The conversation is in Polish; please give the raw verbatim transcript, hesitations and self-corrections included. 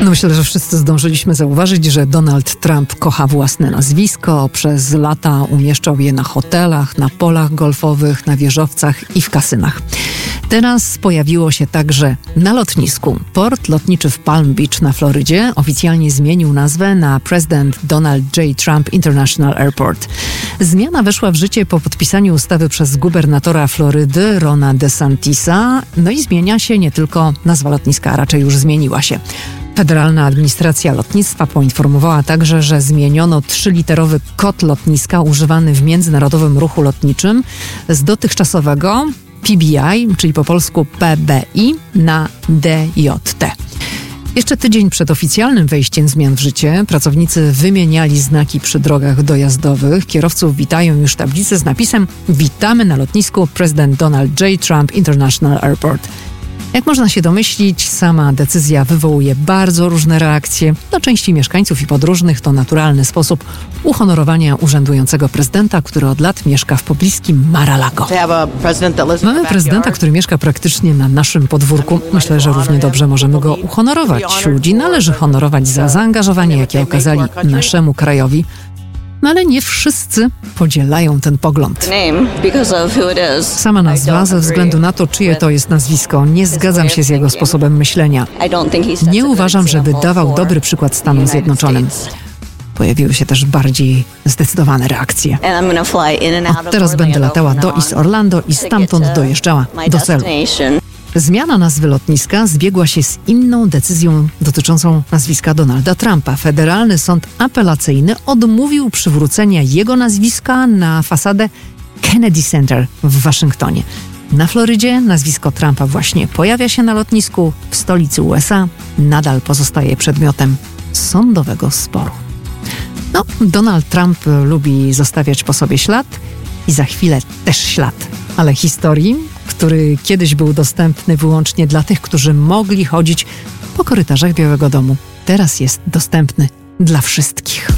No myślę, że wszyscy zdążyliśmy zauważyć, że Donald Trump kocha własne nazwisko. Przez lata umieszczał je na hotelach, na polach golfowych, na wieżowcach i w kasynach. Teraz pojawiło się także na lotnisku. Port lotniczy w Palm Beach na Florydzie oficjalnie zmienił nazwę na President Donald J. Trump International Airport. Zmiana weszła w życie po podpisaniu ustawy przez gubernatora Florydy Rona DeSantisa. No i zmienia się nie tylko nazwa lotniska, a raczej już zmieniła się. Federalna Administracja Lotnictwa poinformowała także, że zmieniono trzyliterowy kod lotniska używany w międzynarodowym ruchu lotniczym z dotychczasowego P B I, czyli po polsku P B I, na D J T. Jeszcze tydzień przed oficjalnym wejściem zmian w życie pracownicy wymieniali znaki przy drogach dojazdowych. Kierowców witają już tablice z napisem „Witamy na lotnisku President Donald J. Trump International Airport”. Jak można się domyślić, sama decyzja wywołuje bardzo różne reakcje. Dla części mieszkańców i podróżnych to naturalny sposób uhonorowania urzędującego prezydenta, który od lat mieszka w pobliskim Mar-a-Lago. Mamy prezydenta, który mieszka praktycznie na naszym podwórku. Myślę, że równie dobrze możemy go uhonorować. Ludzi należy honorować za zaangażowanie, jakie okazali naszemu krajowi. No ale nie wszyscy podzielają ten pogląd. Sama nazwa, ze względu na to, czyje to jest nazwisko, nie zgadzam się z jego sposobem myślenia. Nie uważam, żeby dawał dobry przykład Stanom Zjednoczonym. Pojawiły się też bardziej zdecydowane reakcje. Od teraz będę latała do East Orlando i stamtąd dojeżdżała do celu. Zmiana nazwy lotniska zbiegła się z inną decyzją dotyczącą nazwiska Donalda Trumpa. Federalny Sąd Apelacyjny odmówił przywrócenia jego nazwiska na fasadę Kennedy Center w Waszyngtonie. Na Florydzie nazwisko Trumpa właśnie pojawia się na lotnisku. W stolicy U S A nadal pozostaje przedmiotem sądowego sporu. No, Donald Trump lubi zostawiać po sobie ślad i za chwilę też ślad, ale historii, który kiedyś był dostępny wyłącznie dla tych, którzy mogli chodzić po korytarzach Białego Domu, teraz jest dostępny dla wszystkich.